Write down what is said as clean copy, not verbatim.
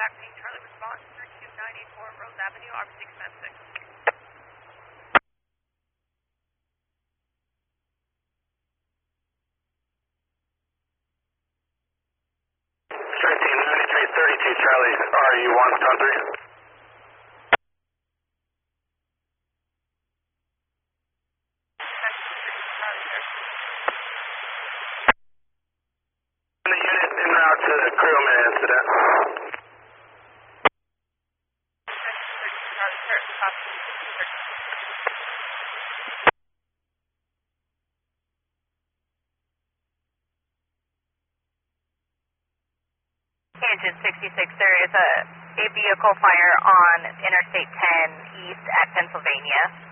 Acme, Charlie response 32984 Rose Avenue, RV 696. 139332 Charlie, RU1 country. The unit en route to the crewman incident. Engine 66, there is a vehicle fire on Interstate 10 east at Pennsylvania.